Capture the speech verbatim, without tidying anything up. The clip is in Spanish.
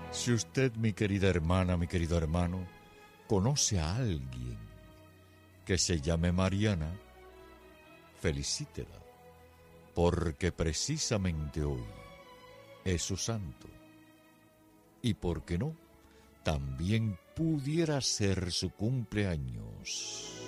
Si usted, mi querida hermana, mi querido hermano, conoce a alguien que se llame Mariana, felicítela, porque precisamente hoy es su santo. Y por qué no, también pudiera ser su cumpleaños.